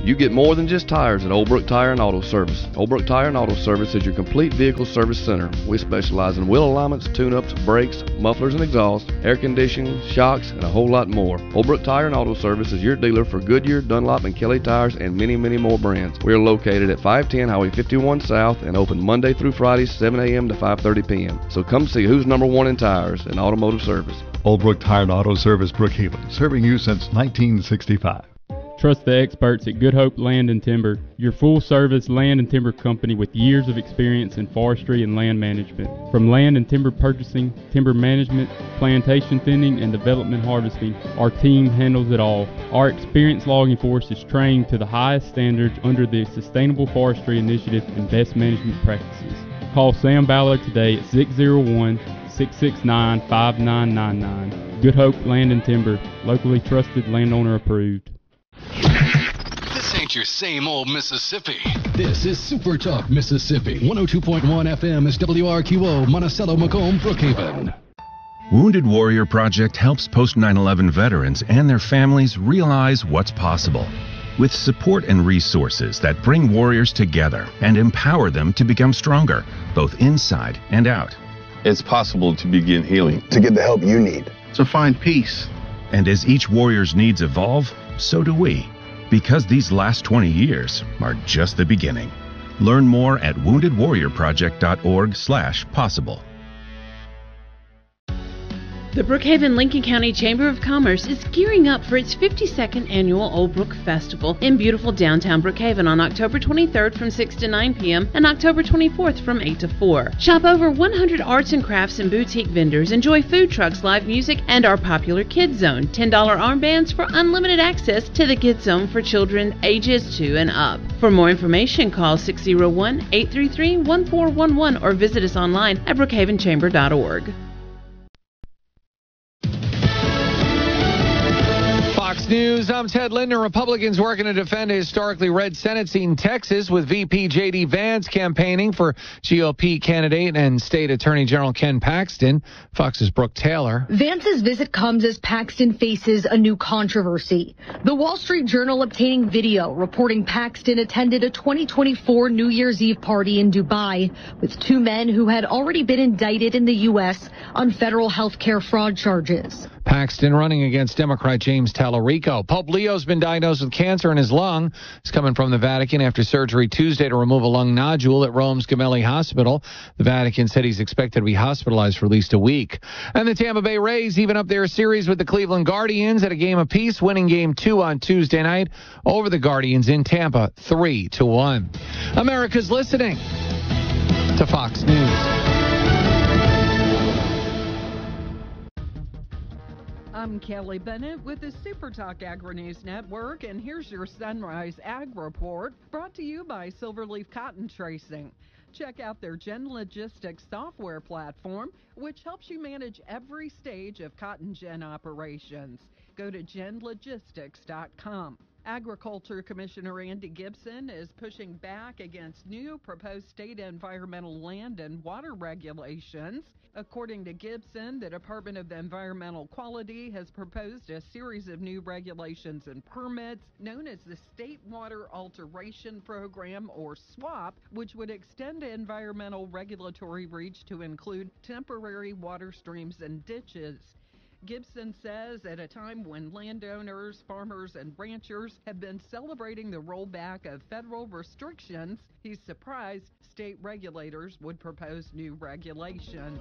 You get more than just tires at Old Brook Tire and Auto Service. Old Brook Tire and Auto Service is your complete vehicle service center. We specialize in wheel alignments, tune-ups, brakes, mufflers and exhaust, air conditioning, shocks, and a whole lot more. Old Brook Tire and Auto Service is your dealer for Goodyear, Dunlop, and Kelly tires and many, many more brands. We are located at 510 Highway 51 South and open Monday through Friday, 7 a.m. to 5:30 p.m. So come see who's number one in tires and automotive service. Old Brook Tire and Auto Service, Brookhaven, serving you since 1965. Trust the experts at Good Hope Land and Timber, your full-service land and timber company with years of experience in forestry and land management. From land and timber purchasing, timber management, plantation thinning, and development harvesting, our team handles it all. Our experienced logging force is trained to the highest standards under the Sustainable Forestry Initiative and best management practices. Call Sam Ballard today at 601-669-5999. Good Hope Land and Timber, locally trusted, landowner approved. This ain't your same old Mississippi. This is Super Talk Mississippi. 102.1 FM is WRQO, Monticello, Macomb, Brookhaven. Wounded Warrior Project helps post 9/11 veterans and their families realize what's possible. With support and resources that bring warriors together and empower them to become stronger, both inside and out. It's possible to begin healing. To get the help you need. To find peace. And as each warrior's needs evolve, so do we. Because these last 20 years are just the beginning. Learn more at woundedwarriorproject.org/possible. The Brookhaven-Lincoln County Chamber of Commerce is gearing up for its 52nd annual Old Brook Festival in beautiful downtown Brookhaven on October 23rd from 6 to 9 p.m. and October 24th from 8 to 4. Shop over 100 arts and crafts and boutique vendors, enjoy food trucks, live music, and our popular Kids Zone. $10 armbands for unlimited access to the Kids Zone for children ages 2 and up. For more information, call 601-833-1411 or visit us online at brookhavenchamber.org. Fox News, I'm Ted Linder. Republicans working to defend a historically red Senate seat in Texas with VP J.D. Vance campaigning for GOP candidate and State Attorney General Ken Paxton. Fox's Brooke Taylor. Vance's visit comes as Paxton faces a new controversy. The Wall Street Journal obtaining video reporting Paxton attended a 2024 New Year's Eve party in Dubai with two men who had already been indicted in the U.S. on federal health care fraud charges. Paxton running against Democrat James Tallarico. Pope Leo's been diagnosed with cancer in his lung. He's coming from the Vatican after surgery Tuesday to remove a lung nodule at Rome's Gemelli Hospital. The Vatican said he's expected to be hospitalized for at least a week. And the Tampa Bay Rays even up their series with the Cleveland Guardians at a game apiece, winning Game 2 on Tuesday night over the Guardians in Tampa, 3-1. America's listening to Fox News. I'm Kelly Bennett with the Super Talk Agri-News Network, and here's your Sunrise Ag Report, brought to you by Silverleaf Cotton Tracing. Check out their Gen Logistics software platform, which helps you manage every stage of cotton gin operations. Go to genlogistics.com. Agriculture Commissioner Andy Gibson is pushing back against new proposed state environmental land and water regulations. According to Gibson, the Department of Environmental Quality has proposed a series of new regulations and permits known as the State Water Alteration Program, or SWAP, which would extend environmental regulatory reach to include temporary water streams and ditches. Gibson says at a time when landowners, farmers, and ranchers have been celebrating the rollback of federal restrictions, he's surprised state regulators would propose new regulations.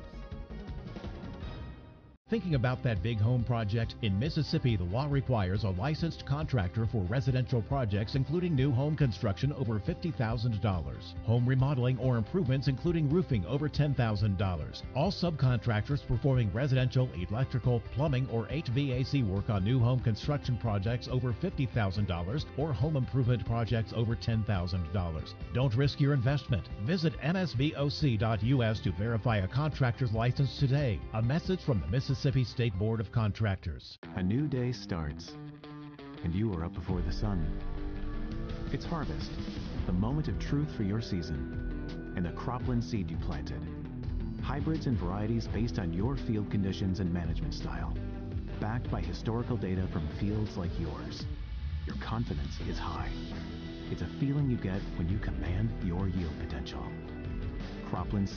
Thinking about that big home project? In Mississippi, the law requires a licensed contractor for residential projects, including new home construction over $50,000. Home remodeling or improvements, including roofing, over $10,000. All subcontractors performing residential, electrical, plumbing, or HVAC work on new home construction projects over $50,000 or home improvement projects over $10,000. Don't risk your investment. Visit msboc.us to verify a contractor's license today. A message from the Mississippi State Board of Contractors. A new day starts, and you are up before the sun. It's harvest, the moment of truth for your season, and the cropland seed you planted. Hybrids and varieties based on your field conditions and management style, backed by historical data from fields like yours. Your confidence is high. It's a feeling you get when you command your yield potential. Cropland